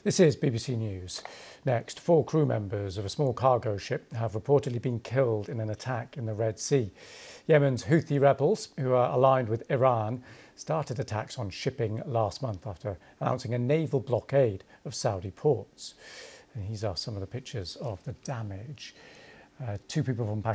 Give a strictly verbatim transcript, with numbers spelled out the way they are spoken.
This is B B C News. Next, four crew members of a small cargo ship have reportedly been killed in an attack in the Red Sea. Yemen's Houthi rebels, who are aligned with Iran, started attacks on shipping last month after announcing a naval blockade of Saudi ports. And these are some of the pictures of the damage. Uh, two people from Pakistan